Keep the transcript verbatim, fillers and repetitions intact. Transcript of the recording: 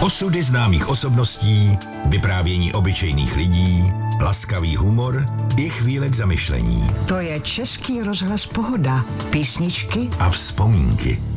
Osudy známých osobností, vyprávění obyčejných lidí, laskavý humor i chvíle k zamyšlení. To je Český rozhlas Pohoda. Písničky A vzpomínky.